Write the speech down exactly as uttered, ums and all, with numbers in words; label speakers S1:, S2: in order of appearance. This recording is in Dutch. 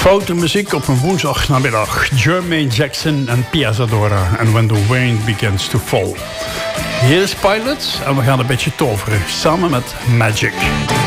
S1: Foute muziek op een woensdagnamiddag. Jermaine Jackson en Pia Zadora. En When the Rain Begins to Fall. Hier is Pilots en we gaan een beetje toveren. Samen met Magic.